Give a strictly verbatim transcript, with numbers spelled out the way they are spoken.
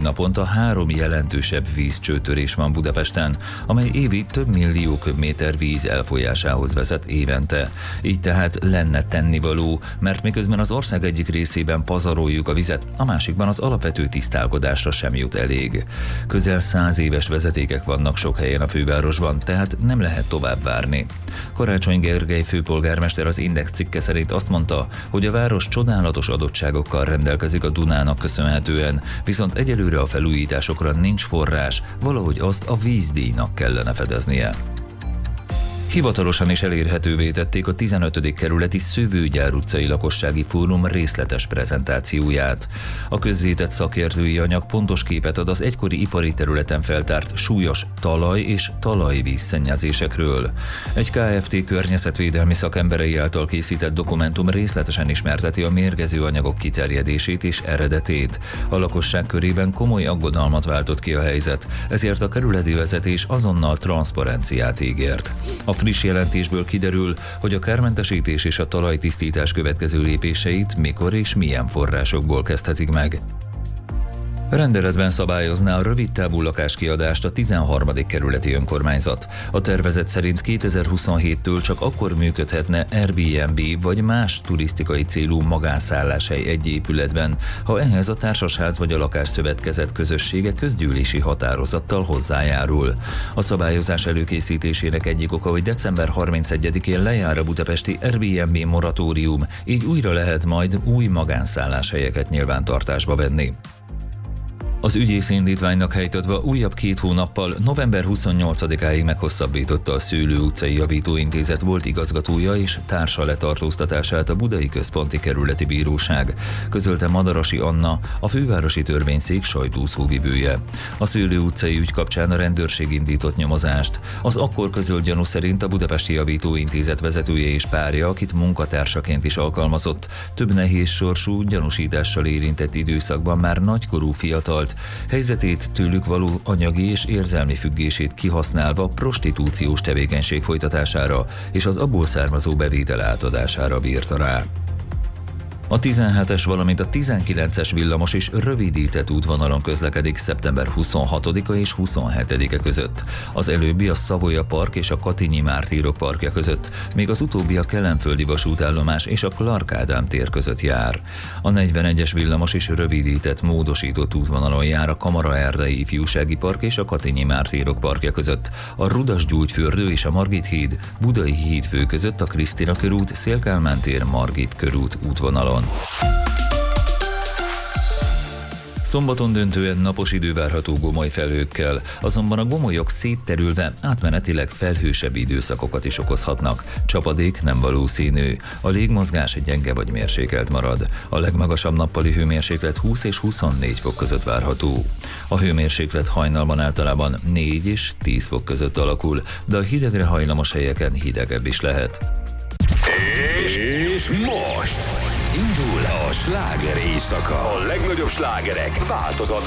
naponta három jelentősebb vízcsőtörés van Budapesten, amely évi több millió köbméter víz elfolyásához vezet évente. Így tehát lenne tennivaló, mert miközben az ország egyik részében pazaroljuk a vizet, a másikban az alapvető tisztálkodásra sem jut elég. Közel száz éves vezetékek vannak sok helyen a fővárosban, tehát nem lehet tovább várni. Karácsony Gergely főpolgármester az Index cikke szerint azt mondta, hogy a város csodálatos adottságokkal rendelkezik a Dunának köszönhetően, viszont egyelőre a felújításokra nincs forrás, valahogy azt a vízdíjnak kellene fedeznie. Hivatalosan is elérhetővé tették a tizenötödik kerületi Szővőgyár utcai lakossági fórum részletes prezentációját. A közzétett szakértői anyag pontos képet ad az egykori ipari területen feltárt súlyos talaj- és talajvízszennyezésekről. Egy Kft. Környezetvédelmi szakemberei által készített dokumentum részletesen ismerteti a mérgező anyagok kiterjedését és eredetét. A lakosság körében komoly aggodalmat váltott ki a helyzet, ezért a kerületi vezetés azonnal transzparenciát ígért. A friss jelentésből kiderül, hogy a kármentesítés és a talajtisztítás következő lépéseit mikor és milyen forrásokból kezdhetik meg. Rendeletben szabályozná a rövidtávú lakáskiadást a tizenharmadik kerületi önkormányzat. A tervezet szerint kétezer-huszonhéttől csak akkor működhetne Airbnb vagy más turisztikai célú magánszálláshely egy épületben, ha ehhez a társasház vagy a lakásszövetkezet közössége közgyűlési határozattal hozzájárul. A szabályozás előkészítésének egyik oka, hogy december harmincegyedikén lejár a budapesti Airbnb moratórium, így újra lehet majd új magánszálláshelyeket nyilvántartásba venni. Az ügyész indítványnak helytadva újabb két hónappal november huszonnyolcadikáig meghosszabbította a Szőlő utcai javítóintézet volt igazgatója és társa letartóztatását a Budai Központi Kerületi Bíróság, közölte Madarasi Anna, a fővárosi törvényszék sajtószóvivője. A Szőlő utcai ügy kapcsán a rendőrség indított nyomozást. Az akkor közölt gyanú szerint a Budapesti Javítóintézet vezetője és párja, akit munkatársaként is alkalmazott, több nehéz sorsú, gyanúsítással érintett időszakban már nagykorú fiatal helyzetét tőlük való anyagi és érzelmi függését kihasználva prostitúciós tevékenység folytatására és az abból származó bevétel átadására bírta rá. A tizenhetes, valamint a tizenkilences villamos és rövidített útvonalon közlekedik szeptember huszonhatodika és huszonhetedike között. Az előbbi a Savoya Park és a Katinyi Mártírok parkja között, míg az utóbbi a Kelenföldi vasútállomás és a Clark Ádám tér között jár. A negyvenegyes villamos és rövidített módosított útvonalon jár a Kamaraerdei Ifjúsági Park és a Katinyi Mártírok parkja között, a Rudas-Gyógyfürdő és a Margit híd, Budai hídfő között a Krisztina körút, Széll-Kálmán tér, Margit körút útvonalon. Szombaton döntően napos idő várható gomoly felhőkkel, azonban a gomolyok szétterülve átmenetileg felhősebb időszakokat is okozhatnak. Csapadék nem valószínű. A légmozgás gyenge vagy mérsékelt marad. A legmagasabb nappali hőmérséklet húsz és huszonnégy fok között várható. A hőmérséklet hajnalban általában négy és tíz fok között alakul, de a hidegre hajlamos helyeken hidegebb is lehet. És most indul a sláger éjszaka. A legnagyobb slágerek változatlan